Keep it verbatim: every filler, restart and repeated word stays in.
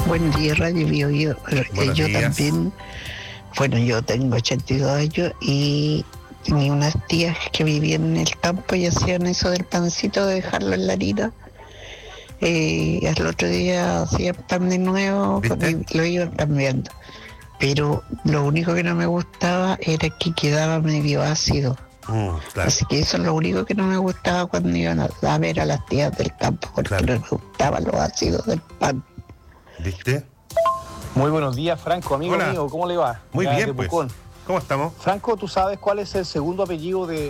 Buen día, Radio Bio Bio. Buenos Yo días. también, bueno, yo tengo ochenta y dos años y tenía unas tías que vivían en el campo y hacían eso del pancito, de dejarlo en la harina. Eh, y al otro día hacían pan de nuevo ¿Viste? y lo iban cambiando. Pero lo único que no me gustaba era que quedaba medio ácido. Mm, claro. Así que eso es lo único que no me gustaba cuando iban a, a ver a las tías del campo, porque Claro. no me gustaba lo ácido del pan. ¿Viste? Muy buenos días, Franco, amigo Hola. mío, ¿cómo le va? Muy Acá bien, de pues. Pucón. ¿Cómo estamos? Franco, ¿tú sabes cuál es el segundo apellido de